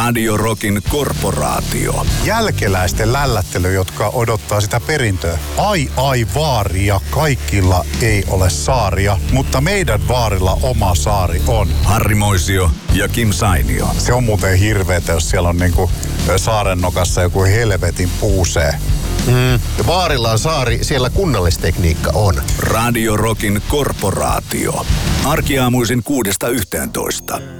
Radio Rockin korporaatio. Jälkeläisten lällättely, jotka odottaa sitä perintöä. Ai vaaria, kaikilla ei ole saaria, mutta meidän vaarilla oma saari on. Harri Moisio ja Kim Sainio. Se on muuten hirveetä, jos siellä on niinku saaren nokassa joku helvetin puusee. Vaarilla on saari, siellä kunnallistekniikka on. Radio Rockin korporaatio. Arkiaamuisin 6–11.